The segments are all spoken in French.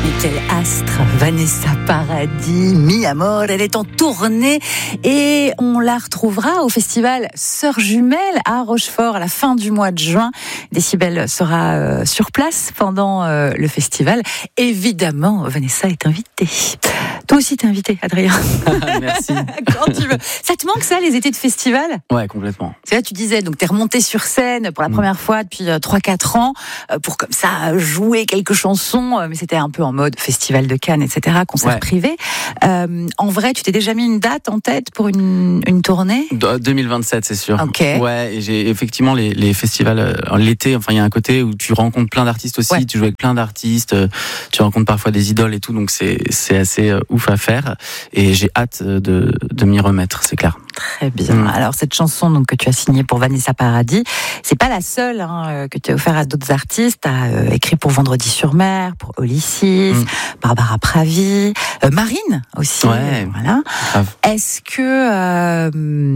Quel astre, Vanessa Paradis, Mi Amor, elle est en tournée et on la retrouvera au festival Sœurs Jumelles à Rochefort à la fin du mois de juin. Décibel sera sur place pendant le festival. Évidemment, Vanessa est invitée. Toi aussi t'es invité, Adrien. Merci. Quand tu veux. Ça te manque ça, les étés de festival ? Ouais, complètement. C'est là tu disais, donc t'es remonté sur scène pour la première fois depuis 3-4 ans pour comme ça jouer quelques chansons, mais c'était un peu en mode festival de Cannes, etc., concert privé. En vrai, tu t'es déjà mis une date en tête pour une tournée ? 2027, c'est sûr. Ok. Ouais, et j'ai effectivement les festivals l'été. Enfin, il y a un côté où tu rencontres plein d'artistes aussi. Ouais. Tu joues avec plein d'artistes. Tu rencontres parfois des idoles et tout. Donc c'est assez ouf à faire. Et j'ai hâte de m'y remettre, c'est clair. Très bien. Alors cette chanson donc que tu as signée pour Vanessa Paradis, c'est pas la seule que tu as offert à d'autres artistes. Tu as écrit pour Vendredi sur Mer, pour Olysses, Barbara Pravi, Marine aussi. Ouais. Voilà. Grave. Est-ce que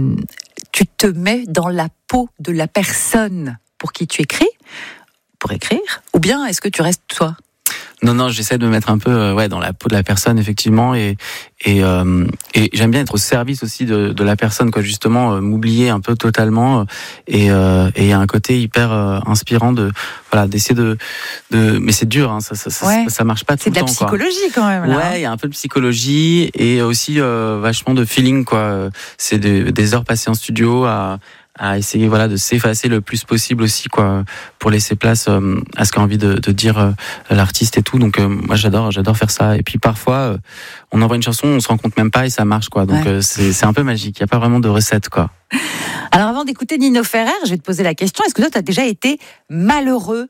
tu te mets dans la peau de la personne pour qui tu écris, pour écrire, ou bien est-ce que tu restes toi ? Non, j'essaie de me mettre un peu dans la peau de la personne, effectivement, et j'aime bien être au service aussi de la personne, quoi, justement, m'oublier un peu totalement, et il y a un côté hyper inspirant d'essayer de mais c'est dur, ça marche pas tout le temps. C'est de la psychologie quand même, là. Ouais, il y a un peu de psychologie et aussi vachement de feeling, quoi. C'est des heures passées en studio à essayer de s'effacer le plus possible aussi, quoi, pour laisser place à ce qu'a envie de dire l'artiste et tout. Donc moi j'adore faire ça. Et puis parfois on envoie une chanson, on se rend compte même pas et ça marche, quoi. Donc c'est un peu magique, il y a pas vraiment de recette, quoi. Alors avant d'écouter Nino Ferrer, je vais te poser la question, est-ce que toi tu as déjà été malheureux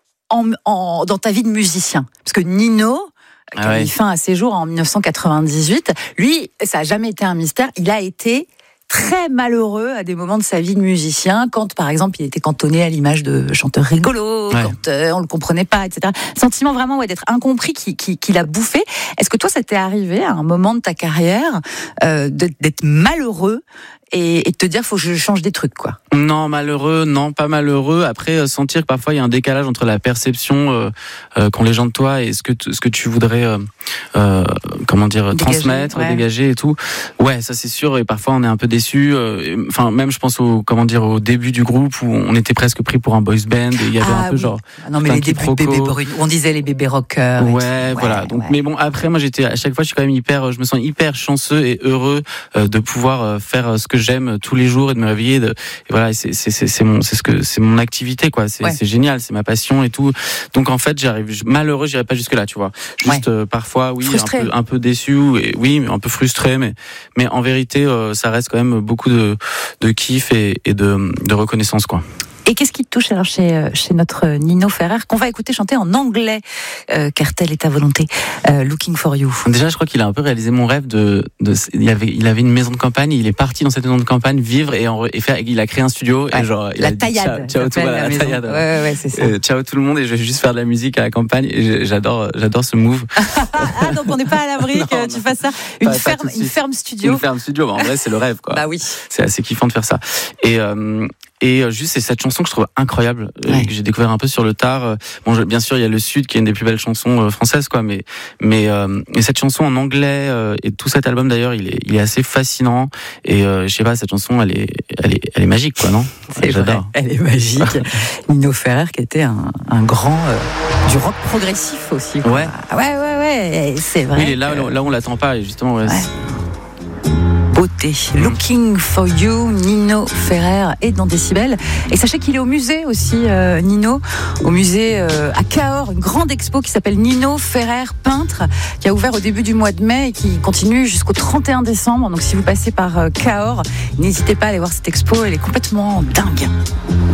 dans ta vie de musicien ? Parce que Nino qui a mis fin à ses jours en 1998, lui, ça n'a jamais été un mystère, il a été très malheureux à des moments de sa vie de musicien, quand par exemple il était cantonné à l'image de chanteur rigolo, quand on le comprenait pas, etc. Sentiment vraiment d'être incompris qui l'a bouffé. Est-ce que toi ça t'est arrivé à un moment de ta carrière d'être malheureux et de te dire faut que je change des trucs, quoi? Non, pas malheureux. Après, sentir que parfois il y a un décalage entre la perception qu'ont les gens de toi et ce que tu voudrais transmettre, dégager et tout. Ouais, ça c'est sûr. Et parfois on est un peu déçu. Enfin, même je pense au début du groupe où on était presque pris pour un boys band. Et il y avait un peu genre. Non, mais les débuts de Bébé Brune, on disait les bébés rockers. Voilà. Donc, mais bon, après moi à chaque fois je suis quand même je me sens hyper chanceux et heureux de pouvoir faire ce que j'aime tous les jours et de me réveiller. Et voilà, c'est mon activité, quoi. C'est génial, c'est ma passion et tout. Donc en fait, malheureux, j'irai pas jusque là, tu vois. Juste parfois, un peu déçu, mais un peu frustré, mais en vérité, ça reste quand même beaucoup de kiff et de reconnaissance, quoi. Et qu'est-ce qui te touche alors chez notre Nino Ferrer, qu'on va écouter chanter en anglais, car telle est ta volonté, Looking for You. Déjà, je crois qu'il a un peu réalisé mon rêve il avait une maison de campagne, il est parti dans cette maison de campagne vivre et il a créé un studio et genre la taillade. Ciao tout la taillade. Ouais, c'est ça. Ciao tout le monde, et je vais juste faire de la musique à la campagne et j'adore ce move. Donc on n'est pas à l'abri que tu fasses ça. Une ferme studio. Une ferme studio, en vrai c'est le rêve, quoi. Bah oui. C'est assez kiffant de faire ça. Et juste, c'est cette chanson que je trouve incroyable, que j'ai découvert un peu sur le tard. Bon, bien sûr, il y a Le Sud qui est une des plus belles chansons françaises, quoi. Mais cette chanson en anglais et tout cet album d'ailleurs, il est assez fascinant. Et je sais pas, cette chanson, elle est magique, quoi, non ? J'adore. Elle est magique. Nino Ferrer, qui était un grand du rock progressif aussi, quoi. Ouais, c'est vrai. Oui, il est là où on l'attend pas, et justement. Beauté. Looking for You, Nino Ferrer est dans Décibel. Et sachez qu'il est au musée aussi, Nino, au musée à Cahors, une grande expo qui s'appelle Nino Ferrer peintre, qui a ouvert au début du mois de mai et qui continue jusqu'au 31 décembre. Donc si vous passez par Cahors, n'hésitez pas à aller voir cette expo, elle est complètement dingue.